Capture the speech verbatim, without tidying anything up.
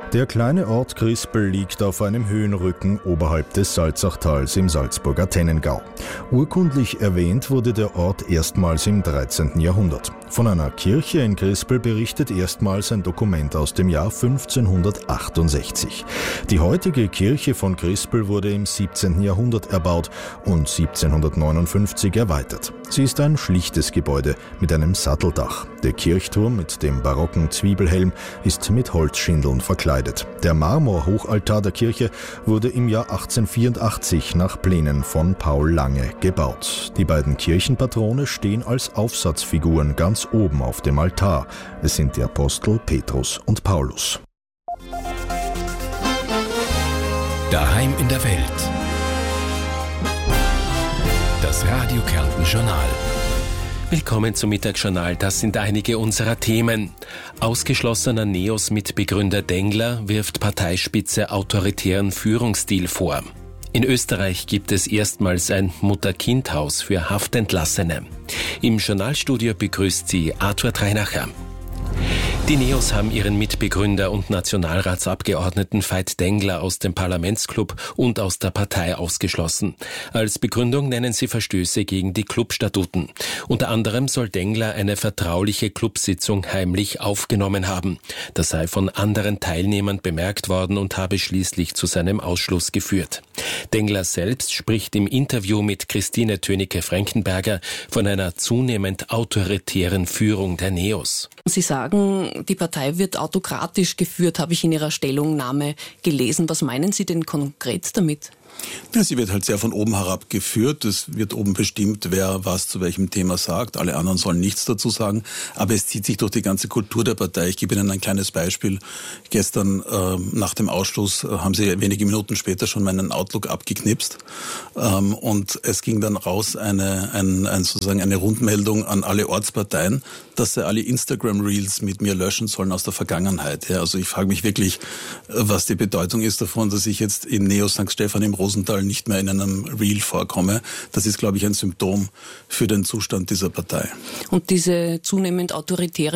Der kleine Ort Crispel liegt auf einem Höhenrücken oberhalb des Salzachtals im Salzburger Tennengau. Urkundlich erwähnt wurde der Ort erstmals im dreizehnten Jahrhundert. Von einer Kirche in Crispel berichtet erstmals ein Dokument aus dem Jahr fünfzehnhundertachtundsechzig. Die heutige Kirche von Crispel wurde im siebzehnten Jahrhundert erbaut und siebzehnhundertneunundfünfzig erweitert. Sie ist ein schlichtes Gebäude mit einem Satteldach. Der Kirchturm mit dem barocken Zwiebelhelm ist mit Holzschindeln verkleidet. Der Marmorhochaltar der Kirche wurde im Jahr achtzehnhundertvierundachtzig nach Plänen von Paul Lange gebaut. Die beiden Kirchenpatrone stehen als Aufsatzfiguren ganz oben auf dem Altar. Es sind die Apostel Petrus und Paulus. Daheim in der Welt. Das Radio Kärnten Journal. Willkommen zum Mittagsjournal. Das sind einige unserer Themen. Ausgeschlossener NEOS-Mitbegründer Dengler wirft Parteispitze autoritären Führungsstil vor. In Österreich gibt es erstmals ein Mutter-Kind-Haus für Haftentlassene. Im Journalstudio begrüßt sie Arthur Treinacher. Die NEOS haben ihren Mitbegründer und Nationalratsabgeordneten Veit Dengler aus dem Parlamentsclub und aus der Partei ausgeschlossen. Als Begründung nennen sie Verstöße gegen die Clubstatuten. Unter anderem soll Dengler eine vertrauliche Clubsitzung heimlich aufgenommen haben. Das sei von anderen Teilnehmern bemerkt worden und habe schließlich zu seinem Ausschluss geführt. Dengler selbst spricht im Interview mit Christine Tönicke-Frankenberger von einer zunehmend autoritären Führung der NEOS. Sie sagen, die Partei wird autokratisch geführt, habe ich in Ihrer Stellungnahme gelesen. Was meinen Sie denn konkret damit? Ja, sie wird halt sehr von oben herab geführt. Es wird oben bestimmt, wer was zu welchem Thema sagt. Alle anderen sollen nichts dazu sagen. Aber es zieht sich durch die ganze Kultur der Partei. Ich gebe Ihnen ein kleines Beispiel. Gestern äh, nach dem Ausschluss äh, haben sie wenige Minuten später schon meinen Outlook abgeknipst. Ähm, und es ging dann raus eine, ein, ein, sozusagen eine Rundmeldung an alle Ortsparteien, dass sie alle Instagram-Reels mit mir löschen sollen aus der Vergangenheit. Ja, also ich frage mich wirklich, was die Bedeutung ist davon, dass ich jetzt in Neo Sankt Stephan im Rosenthal nicht mehr in einem Reel vorkomme. Das ist, glaube ich, ein Symptom für den Zustand dieser Partei. Und diese zunehmend autoritäre